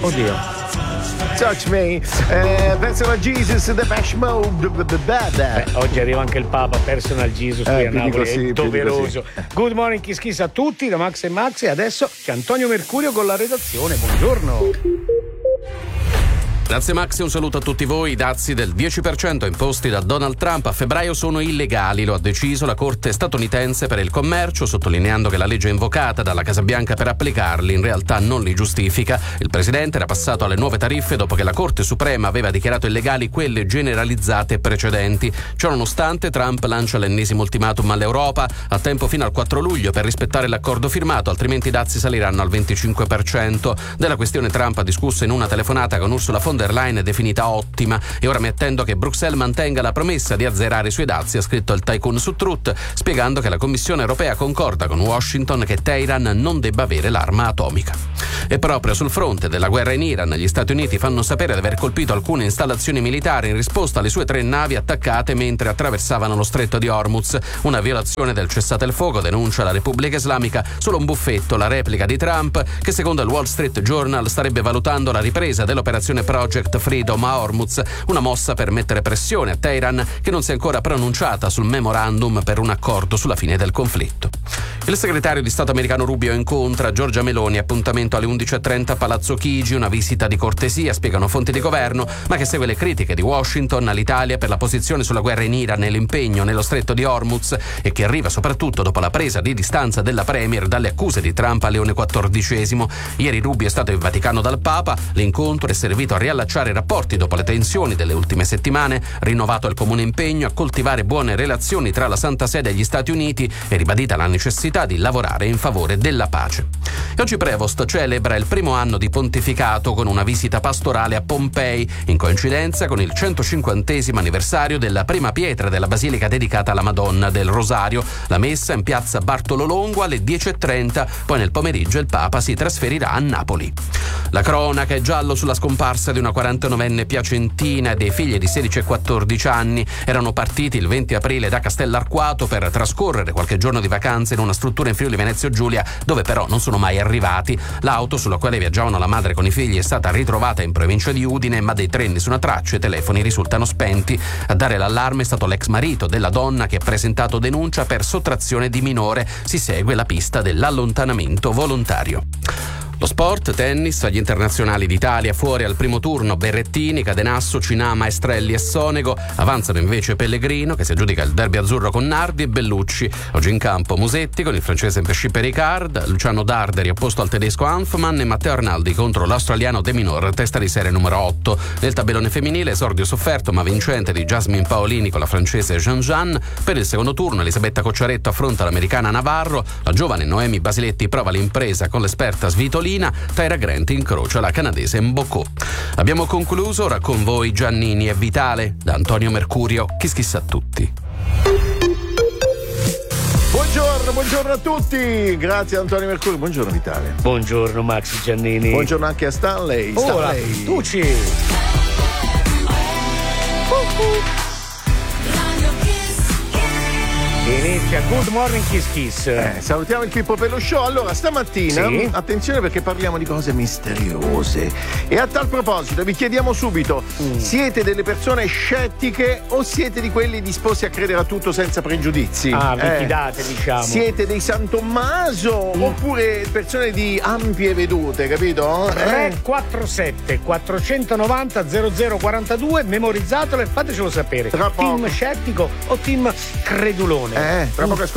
Oddio. Touch Me, Personal Jesus, Depeche Mode. Oggi arriva anche il Papa, Personal Jesus qui a Napoli, così, è doveroso. Good morning, Kiss a tutti, da Max e Max, e adesso c'è Antonio Mercurio con la redazione. Buongiorno. Grazie Max e un saluto a tutti voi. I dazi del 10% imposti da Donald Trump a febbraio sono illegali, lo ha deciso la Corte statunitense per il commercio, sottolineando che la legge invocata dalla Casa Bianca per applicarli in realtà non li giustifica. Il presidente era passato alle nuove tariffe dopo che la Corte Suprema aveva dichiarato illegali quelle generalizzate precedenti. Ciononostante, Trump lancia l'ennesimo ultimatum all'Europa, a tempo fino al 4 luglio per rispettare l'accordo firmato, altrimenti i dazi saliranno al 25%. Della questione Trump ha discusso in una telefonata con Ursula von der Leyen, definita ottima, e ora mi attendo che Bruxelles mantenga la promessa di azzerare i suoi dazi, ha scritto il tycoon su Truth, spiegando che la Commissione europea concorda con Washington che Teheran non debba avere l'arma atomica. E proprio sul fronte della guerra in Iran, gli Stati Uniti fanno sapere di aver colpito alcune installazioni militari in risposta alle sue 3 navi attaccate mentre attraversavano lo stretto di Hormuz. Una violazione del cessate il fuoco, denuncia la Repubblica Islamica. Solo un buffetto la replica di Trump, che secondo il Wall Street Journal starebbe valutando la ripresa dell'operazione Project Freedom a Hormuz, una mossa per mettere pressione a Teheran, che non si è ancora pronunciata sul memorandum per un accordo sulla fine del conflitto. Il segretario di Stato americano Rubio incontra Giorgia Meloni, appuntamento alle 11:30 a Palazzo Chigi, una visita di cortesia, spiegano fonti di governo, ma che segue le critiche di Washington all'Italia per la posizione sulla guerra in Iran e l'impegno nello stretto di Hormuz, e che arriva soprattutto dopo la presa di distanza della Premier dalle accuse di Trump a Leone XIV. Ieri Rubio è stato in Vaticano dal Papa, l'incontro è servito a riallacciare i rapporti dopo le tensioni delle ultime settimane, rinnovato il comune impegno a coltivare buone relazioni tra la Santa Sede e gli Stati Uniti e ribadita la necessità di lavorare in favore della pace. E oggi Prevost celebra il primo anno di pontificato con una visita pastorale a Pompei, in coincidenza con il 150° anniversario della prima pietra della basilica dedicata alla Madonna del Rosario. La messa in piazza Bartolo Longo alle 10:30, poi nel pomeriggio il Papa si trasferirà a Napoli. La cronaca è giallo sulla scomparsa di una 49enne piacentina e dei figli di 16 e 14 anni. Erano partiti il 20 aprile da Castellarquato per trascorrere qualche giorno di vacanze in una struttura in Friuli Venezia Giulia, dove però non sono mai arrivati. L'auto sulla quale viaggiavano la madre con i figli è stata ritrovata in provincia di Udine, ma dei treni nessuna traccia e i telefoni risultano spenti. A dare l'allarme è stato l'ex marito della donna, che ha presentato denuncia per sottrazione di minore. Si segue la pista dell'allontanamento volontario. Lo sport, tennis, agli internazionali d'Italia fuori al primo turno Berrettini, Cadenasso, Cinama, Estrelli e Sonego. Avanzano invece Pellegrino, che si aggiudica il derby azzurro con Nardi, e Bellucci. Oggi in campo Musetti con il francese Pescippe Ricard, Luciano Darderi opposto al tedesco Hanfmann e Matteo Arnaldi contro l'australiano De Minor, testa di serie numero 8. Nel tabellone femminile esordio sofferto ma vincente di Jasmine Paolini con la francese Jean. Per il secondo turno Elisabetta Cocciaretto affronta l'americana Navarro, la giovane Noemi Basiletti prova l'impresa con l'esperta Svitolina, Tyra Grant incrocia la canadese Mboko. Abbiamo concluso, ora con voi Giannini e Vitale. Da Antonio Mercurio, Kiss a tutti. Buongiorno a tutti, grazie Antonio Mercurio, buongiorno Vitale. Buongiorno Max Giannini. Buongiorno anche a Stanley. Ora, Tucci. Inizia Good Morning Kiss. Salutiamo il Pippo per lo show. Allora, stamattina, sì, attenzione perché parliamo di cose misteriose. E a tal proposito vi chiediamo subito, siete delle persone scettiche o siete di quelli disposti a credere a tutto senza pregiudizi? Vi fidate, diciamo. Siete dei San Tommaso oppure persone di ampie vedute, capito? 347 490 0042, memorizzatelo e fatecelo sapere. Tra poco. Team scettico o team credulone? Tra poco